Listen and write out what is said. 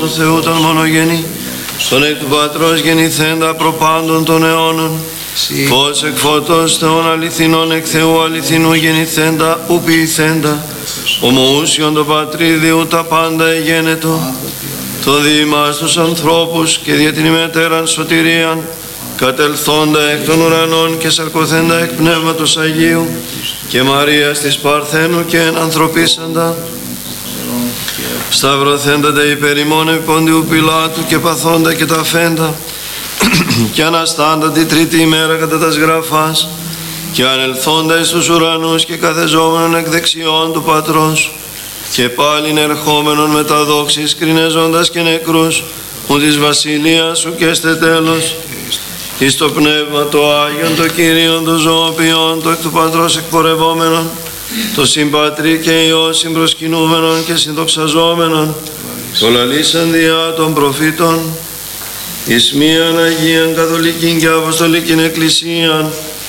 του Θεού τον μονογενή, τον εκ του Πατρός γεννηθέντα προπάντων των αιώνων, φως εκ φώτος Θεών αληθινών, εκ Θεού αληθινού γεννηθέντα, ου ποιηθέντα, ομοούσιον το Πατρίδιου τα πάντα εγένετο, το διήμας τους ανθρώπους και δια την ημετέραν σωτηρίαν, κατελθόντα εκ των ουρανών και σαρκωθέντα εκ Πνεύματος Αγίου και Μαρίας της Παρθένου και ενανθρωπίσαντα, σταυρωθέντα υπέρ ημών επί Πόντιου Πιλάτου και παθόντα και τα φέντα και αναστάντα τη τρίτη ημέρα κατά τας γραφάς και ανελθόντα εις τους ουρανούς και καθεζόμενον εκ δεξιών του Πατρός και πάλιν ερχόμενον με τα δόξης κρινεζόντας και νεκρούς ου της βασιλείας σου και έστε τέλος εις το Πνεύμα το Άγιον, το Κύριον, το ζωοποιόν, το εκ του Πατρός εκπορευόμενον, το συμπατρί και Υιό συμπροσκυνούμενον και συνδοξαζόμενον, το λαλήσαν διά των προφήτων, εις μίαν Αγίαν Καθολικήν και Αποστολικήν Εκκλησίαν,